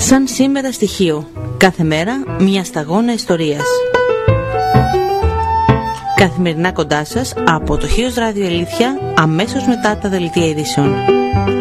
Σαν σήμερα στοιχείο. Κάθε μέρα μια σταγόνα ιστορίας. Καθημερινά κοντά σας από το Χίος Ράδιο Αλήθεια, αμέσως μετά τα δελτία ειδήσεων.